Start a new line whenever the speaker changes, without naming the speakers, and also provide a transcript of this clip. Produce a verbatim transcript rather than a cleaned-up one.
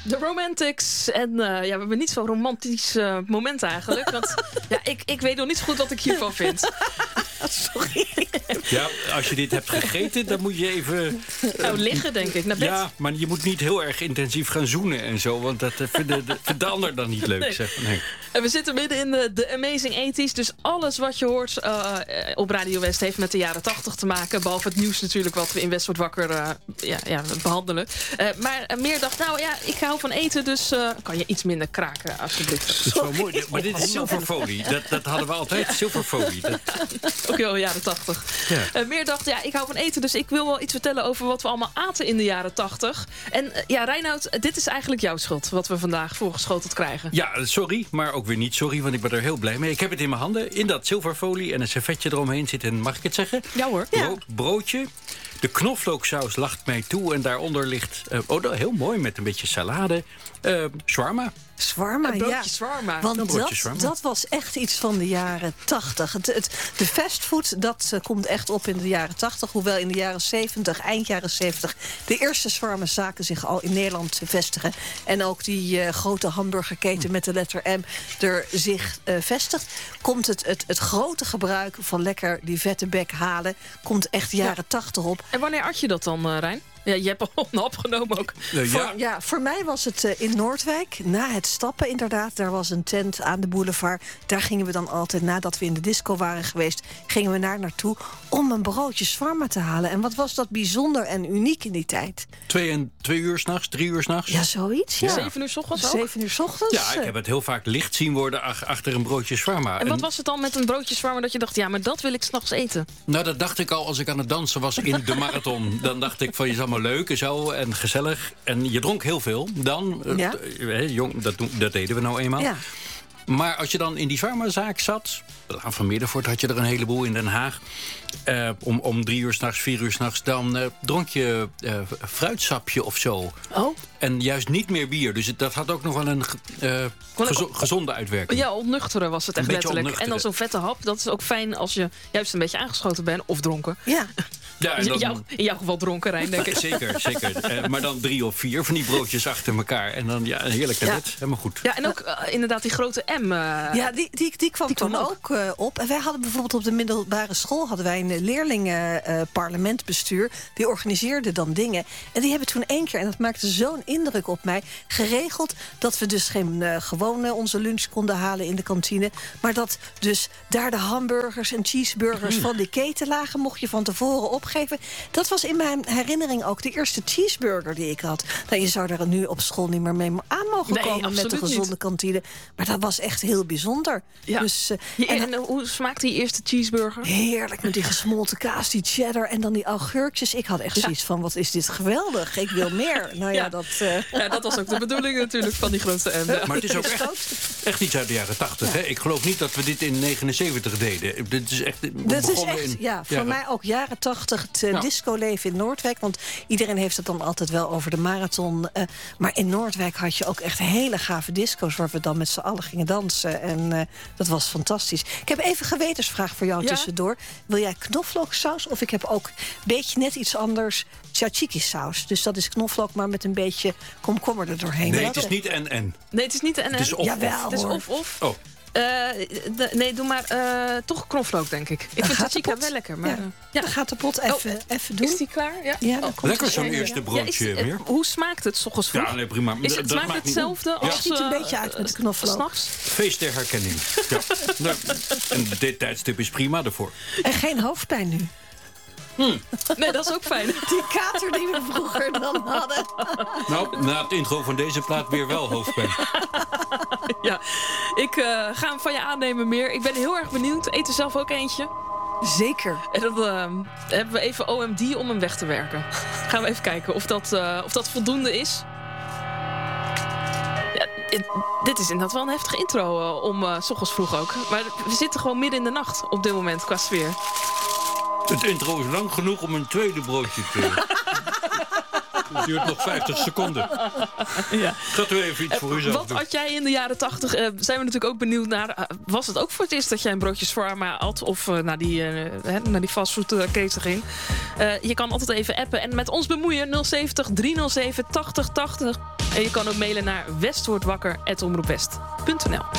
De Romantics. En uh, ja, we hebben niet zo'n romantisch uh, moment eigenlijk. Want ja, ik, ik weet nog niet zo goed wat ik hiervan vind.
Sorry.
Ja, als je dit hebt gegeten, dan moet je even...
Nou, liggen denk ik, naar bed.
Ja, maar je moet niet heel erg intensief gaan zoenen en zo. Want dat uh, vindt de, de, vindt de ander dan niet leuk.
Nee.
Zeg. Nee.
En we zitten midden in de, de Amazing tachtiger. Dus alles wat je hoort uh, op Radio West heeft met de jaren tachtig te maken. Behalve het nieuws natuurlijk wat we in West wordt wakker uh, ja, ja, behandelen. Uh, maar uh, meer dacht, nou ja, ik hou van eten. Dus uh, kan je iets minder kraken alsjeblieft.
Dat is wel mooi. Maar dit is zilverfolie. Dat, dat hadden we altijd, zilverfolie. Dat...
Ook wel jaren tachtig. Ja. Uh, meer dacht, ja, ik hou van eten. Dus ik wil wel iets vertellen over wat we allemaal aten in de jaren tachtig. En uh, ja, Reinoud, dit is eigenlijk jouw schuld. Wat we vandaag voorgeschoteld krijgen.
Ja, sorry. Maar ook weer niet sorry. Want ik ben er heel blij mee. Ik heb het in mijn handen. In dat zilverfolie en een servetje eromheen zit een, mag ik het zeggen?
Ja hoor.
Bro-
Ja.
Broodje. De knoflooksaus lacht mij toe. En daaronder ligt, uh, oh, dat, heel mooi, met een beetje salade. Uh, shawarma.
Shawarma,
Een broodje
ja.
shawarma.
Want
Een broodje
dat,
shawarma.
dat was echt iets van de jaren tachtig. Het, het, de fastfood, dat uh, komt echt op in de jaren tachtig. Hoewel in de jaren zeventig, eind jaren zeventig... de eerste shawarma-zaken zich al in Nederland vestigen. En ook die uh, grote hamburgerketen met de letter M er zich uh, vestigt. Komt het, het, het grote gebruik van lekker die vette bek halen... komt echt de jaren tachtig op.
En wanneer at je dat dan, uh, Rijn? Ja, je hebt al een hap genomen ook.
Uh, ja.
Voor, ja, voor mij was het uh, in Noordwijk. Na het stappen inderdaad. Daar was een tent aan de boulevard. Daar gingen we dan altijd, nadat we in de disco waren geweest... gingen we daar naartoe om een broodje shawarma te halen. En wat was dat bijzonder en uniek in die tijd.
Twee, en, twee uur s'nachts, drie uur s'nachts?
Ja, zoiets. Ja.
Zeven uur 's ochtends ook?
Zeven uur 's ochtends.
Ja, ik heb het heel vaak licht zien worden ach- achter een broodje shawarma.
En wat was het dan met een broodje shawarma dat je dacht... ja, maar dat wil ik 's nachts eten?
Nou, dat dacht ik al als ik aan het dansen was in de marathon. Dan dacht ik van, je is allemaal leuk en zo en gezellig. En je dronk heel veel. Dan,
Ja.
uh, jong, dat, doen- dat deden we nou eenmaal.
Ja.
Maar als je dan in die shawarma-zaak zat... Laan van Middenvoort had je er een heleboel in Den Haag... Uh, om, om drie uur s'nachts, vier uur s'nachts... dan uh, dronk je uh, fruitsapje of zo.
Oh?
En juist niet meer bier. Dus het, dat had ook nog wel een uh, gezo- gezonde uitwerking.
Ja, ontnuchteren was het echt
Een beetje
letterlijk. En dan
ontnuchteren.
zo'n vette hap. Dat is ook fijn als je juist een beetje aangeschoten bent of dronken.
Ja.
Ja, en
In,
dan,
jou, in jouw geval dronken, Rijn, denk ik.
Zeker, zeker. Uh, maar dan drie of vier van die broodjes achter elkaar. En dan, ja, heerlijk naar
Ja.
bed. Helemaal goed.
Ja, en ook uh, inderdaad die grote M. Uh,
Ja, die, die, die kwam
Die kwam
toen
ook.
ook, uh, op. En wij hadden bijvoorbeeld op de middelbare school... hadden wij een leerlingenparlementbestuur. die organiseerde dan dingen. En die hebben toen één keer, en dat maakte zo'n indruk op mij... geregeld dat we dus geen uh, gewone onze lunch konden halen in de kantine... maar dat dus daar de hamburgers en cheeseburgers van die keten lagen... mocht je van tevoren opgeven. Dat was in mijn herinnering ook de eerste cheeseburger die ik had. Nou, je zou er nu op school niet meer mee aan mogen
Nee,
komen... met de
absoluut
gezonde
niet.
kantine. Maar dat was echt heel bijzonder.
Ja.
Dus, uh,
Ja,
en
en uh, hoe smaakt die eerste cheeseburger?
heerlijk met die gesmolten kaas, die cheddar en dan die augurkjes. Ik had echt
Ja.
zoiets van, wat is dit geweldig. Ik wil meer. Nou ja,
Ja.
dat... Uh...
Ja, dat was ook de bedoeling natuurlijk van die grote M. Ja.
Maar het is ook echt, echt iets uit de jaren tachtig. Hè? Ik geloof niet dat we dit in negenenzeventig deden. Dit is echt... we
Dat is
begonnen
echt,
in
ja, voor
jaren-
mij ook jaren tachtig. Het uh,
Ja.
discoleven in Noordwijk. Want iedereen heeft het dan altijd wel over de marathon. Uh, maar in Noordwijk had je ook echt hele gave disco's... waar we dan met z'n allen gingen dansen. En uh, dat was fantastisch. Ik heb even een gewetensvraag voor jou
Ja?
tussendoor. Wil jij knoflooksaus? Of ik heb ook een beetje net iets anders... tzatziki saus. Dus dat is knoflook, maar met een beetje komkommer er doorheen.
Nee,
Wat-
het is niet en-en.
Nee, het is niet de N N.
Het is of,
Jawel,
Het is
hoor.
of-of.
Oh,
Uh, de- nee, doe maar uh, toch knoflook, denk ik. Ik
Dan
vind
gaat de
tzatziki
pot.
wel lekker. Maar,
Ja.
uh,
Dan gaat de pot even, even doen.
Is die klaar? Ja.
Ja, dan
Oh.
komt
lekker
het
zo'n
zo, ja.
eerste
Ja,
broodje
is, uh,
meer.
hoe smaakt het 's ochtends vroeg?
Ja, nee, prima.
Is
Dat
het smaakt
maakt niet-
hetzelfde
Ja.
als...
Het ziet er een
uh,
beetje uit met de
uh,
knoflook.
's nachts?
Feest der herkenning. Ja. Nou, en dit tijdstip is prima ervoor.
En geen hoofdpijn nu.
Nee, dat is ook fijn.
Die kater die we vroeger dan hadden.
Nou, na het intro van deze plaat weer wel hoofdpijn.
Ja, ik uh, ga hem van je aannemen meer. Ik ben heel erg benieuwd. Eet er zelf ook eentje.
Zeker.
En dan uh, hebben we even O M D om hem weg te werken. Gaan we even kijken of dat, uh, of dat voldoende is. Ja, het- dit is inderdaad wel een heftige intro uh, om uh, 's ochtends vroeg ook. Maar we zitten gewoon midden in de nacht op dit moment qua sfeer.
Het intro is lang genoeg om een tweede broodje te... Het duurt nog vijftig seconden.
Ja.
Gaat u even iets uh, voor uzelf
Wat
doen.
had jij in de jaren tachtig? Uh, zijn we natuurlijk ook benieuwd naar. Uh, was het ook voor het eerst dat jij een broodje shawarma at? Of uh, naar die, uh, hè, naar die fastfoodketen ging? Uh, je kan altijd even appen en met ons bemoeien. nul zeventig, driehonderdzeven, tachtig tachtig. En je kan ook mailen naar westwoordwakker apenstaartje omroepwest punt n l.